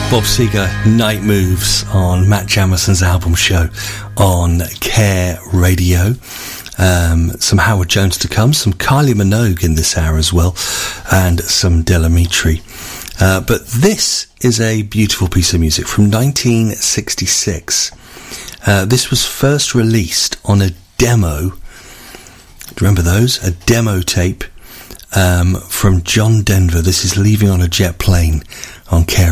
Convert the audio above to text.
Bob Seger, Night Moves on Matt Jamison's album show on Care Radio. Some Howard Jones to come, some Kylie Minogue in this hour as well, and some Del Amitri. But this is a beautiful piece of music from 1966. This was first released on a demo. Do you remember those? A demo tape from John Denver. This is Leaving on a Jet Plane on Care